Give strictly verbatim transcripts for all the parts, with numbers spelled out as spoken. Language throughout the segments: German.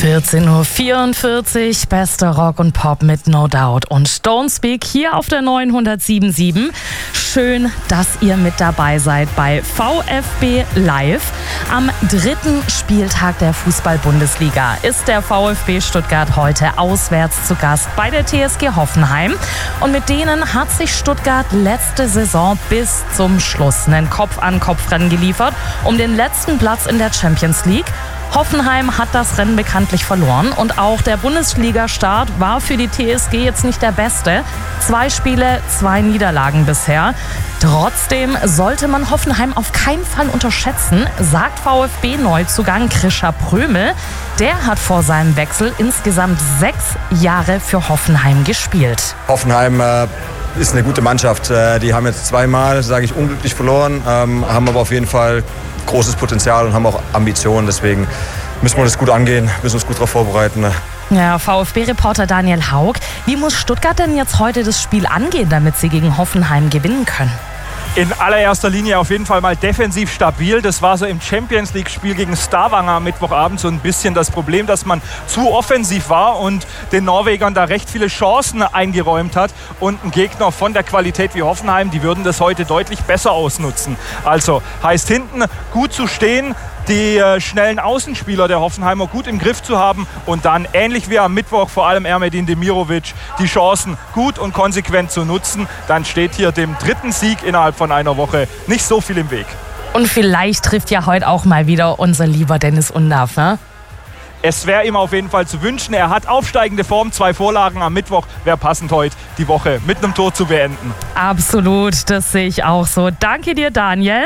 vierzehn Uhr vierundvierzig, beste Rock und Pop mit No Doubt und Don't Speak hier auf der neunhundertsieben Komma sieben. Schön, dass ihr mit dabei seid bei VfB Live. Am dritten Spieltag der Fußball-Bundesliga ist der VfB Stuttgart heute auswärts zu Gast bei der T S G Hoffenheim. Und mit denen hat sich Stuttgart letzte Saison bis zum Schluss einen Kopf-an-Kopf-Rennen geliefert um den letzten Platz in der Champions League. Hoffenheim hat das Rennen bekanntlich verloren und auch der Bundesliga-Start war für die T S G jetzt nicht der beste. Zwei Spiele, zwei Niederlagen bisher. Trotzdem sollte man Hoffenheim auf keinen Fall unterschätzen, sagt VfB-Neuzugang Krischer Prömel. Der hat vor seinem Wechsel insgesamt sechs Jahre für Hoffenheim gespielt. Hoffenheim äh, ist eine gute Mannschaft. Äh, die haben jetzt zweimal, sage ich, unglücklich verloren, ähm, haben aber auf jeden Fall großes Potenzial und haben auch Ambitionen. Deswegen müssen wir das gut angehen, müssen uns gut darauf vorbereiten. Ja, VfB-Reporter Daniel Haug. Wie muss Stuttgart denn jetzt heute das Spiel angehen, damit sie gegen Hoffenheim gewinnen können? In allererster Linie auf jeden Fall mal defensiv stabil. Das war so im Champions-League-Spiel gegen Stavanger am Mittwochabend so ein bisschen das Problem, dass man zu offensiv war und den Norwegern da recht viele Chancen eingeräumt hat. Und ein Gegner von der Qualität wie Hoffenheim, die würden das heute deutlich besser ausnutzen. Also heißt hinten gut zu stehen, die äh, schnellen Außenspieler der Hoffenheimer gut im Griff zu haben und dann, ähnlich wie am Mittwoch, vor allem Ermedin Demirovic, die Chancen gut und konsequent zu nutzen. Dann steht hier dem dritten Sieg innerhalb von einer Woche nicht so viel im Weg. Und vielleicht trifft ja heute auch mal wieder unser lieber Dennis Undaff, ne? Es wäre ihm auf jeden Fall zu wünschen. Er hat aufsteigende Form, zwei Vorlagen am Mittwoch. Wäre passend heute die Woche mit einem Tor zu beenden. Absolut, das sehe ich auch so. Danke dir, Daniel.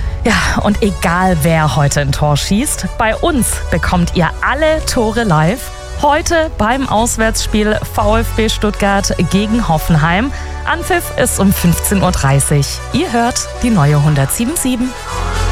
Ja, und egal wer heute ein Tor schießt, bei uns bekommt ihr alle Tore live. Heute beim Auswärtsspiel VfB Stuttgart gegen Hoffenheim. Anpfiff ist um fünfzehn Uhr dreißig. Ihr hört die neue hundertsieben Komma sieben.